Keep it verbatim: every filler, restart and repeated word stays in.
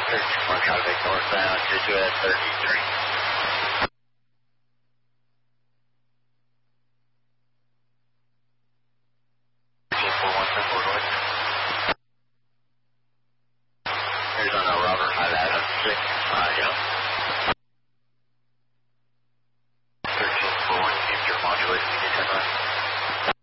thirteen one traffic northbound, two two at thirty-three. four one seven four north. Arizona Robert five Adam six, uh, yeah. thirteen four one, keep your modulation, you can turn on.